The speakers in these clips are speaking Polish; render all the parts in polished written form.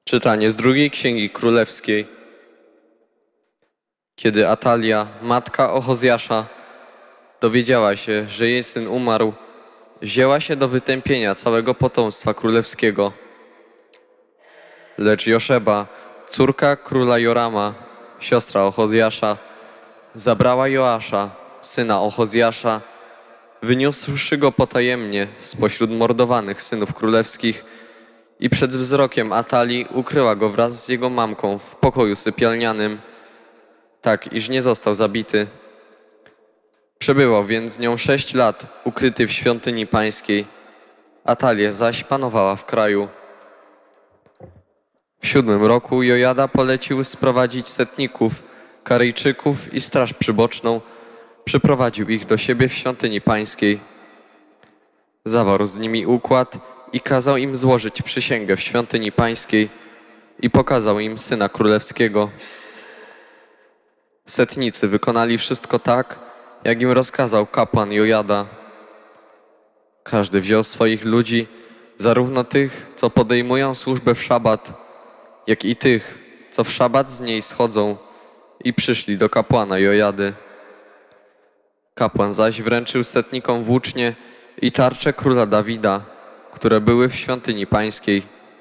Czytanie z drugiej Księgi Królewskiej. Kiedy Atalia, matka Ochozjasza, dowiedziała się, że jej syn umarł, wzięła się do wytępienia całego potomstwa królewskiego. Lecz Joszeba, córka króla Jorama, siostra Ochozjasza, zabrała Joasza, syna Ochozjasza, wyniósłszy go potajemnie spośród mordowanych synów królewskich i przed wzrokiem Atalii ukryła go wraz z jego mamką w pokoju sypialnianym, tak iż nie został zabity. Przebywał więc z nią 6 lat, ukryty w świątyni pańskiej. Atalia zaś panowała w kraju. W 7 roku Jojada polecił sprowadzić setników, Karyjczyków i straż przyboczną. Przyprowadził ich do siebie w świątyni pańskiej. Zawarł z nimi układ i kazał im złożyć przysięgę w świątyni pańskiej i pokazał im syna królewskiego. Setnicy wykonali wszystko tak, jak im rozkazał kapłan Jojada. Każdy wziął swoich ludzi, zarówno tych, co podejmują służbę w szabat, jak i tych, co w szabat z niej schodzą, i przyszli do kapłana Jojady. Kapłan zaś wręczył setnikom włócznie i tarcze króla Dawida, które były w świątyni pańskiej.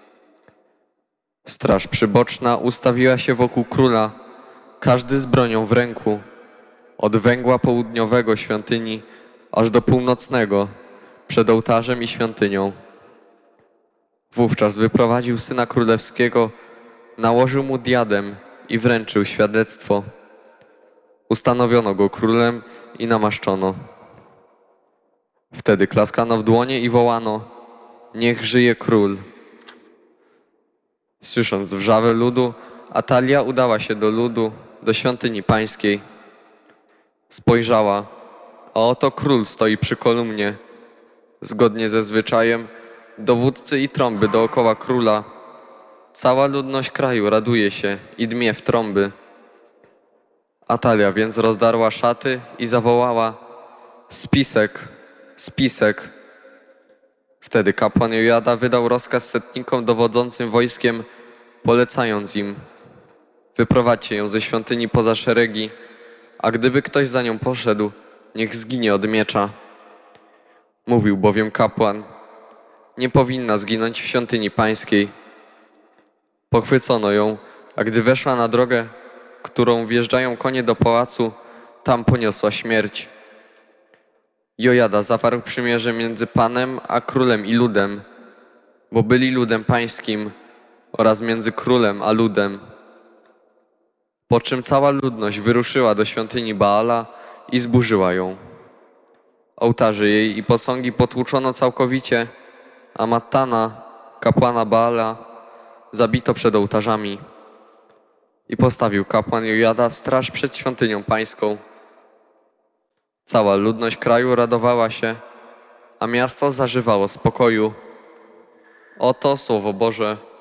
Straż przyboczna ustawiła się wokół króla, każdy z bronią w ręku, od węgła południowego świątyni aż do północnego, przed ołtarzem i świątynią. Wówczas wyprowadził syna królewskiego, nałożył mu diadem i wręczył świadectwo. Ustanowiono go królem i namaszczono. Wtedy klaskano w dłonie i wołano: niech żyje król. Słysząc wrzawę ludu, Atalia udała się do ludu, do świątyni pańskiej. Spojrzała, a oto król stoi przy kolumnie. Zgodnie ze zwyczajem, dowódcy i trąby dookoła króla. Cała ludność kraju raduje się i dmie w trąby. Atalia więc rozdarła szaty i zawołała: spisek, spisek. Wtedy kapłan Jojada wydał rozkaz setnikom dowodzącym wojskiem, polecając im: wyprowadźcie ją ze świątyni poza szeregi, a gdyby ktoś za nią poszedł, niech zginie od miecza. Mówił bowiem kapłan: nie powinna zginąć w świątyni pańskiej. Pochwycono ją, a gdy weszła na drogę, którą wjeżdżają konie do pałacu, tam poniosła śmierć. Jojada zawarł przymierze między Panem a królem i ludem, bo byli ludem pańskim, oraz między królem a ludem. Po czym cała ludność wyruszyła do świątyni Baala i zburzyła ją. Ołtarze jej i posągi potłuczono całkowicie, a Mattana, kapłana Baala, zabito przed ołtarzami. I postawił kapłan Jojada straż przed świątynią pańską. Cała ludność kraju radowała się, a miasto zażywało spokoju. Oto słowo Boże.